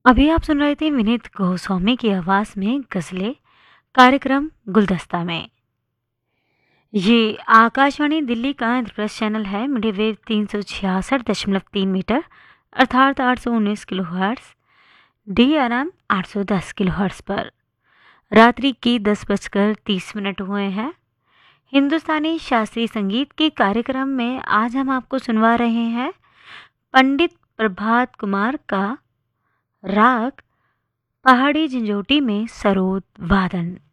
अभी आप सुन रहे थे विनीत गोस्वामी की आवाज में गजलें कार्यक्रम गुलदस्ता में। ये आकाशवाणी दिल्ली का इंद्रप्रस्थ चैनल है। मीडियम वेव 366.3 मीटर अर्थात 819 kilo hertz, DRM 810 kilo hertz पर रात्रि की 10:30 हुए हैं। हिंदुस्तानी शास्त्रीय संगीत के कार्यक्रम में आज हम आपको सुनवा रहे हैं पंडित प्रभात कुमार का राग पहाड़ी झंझोटी में सरोद वादन।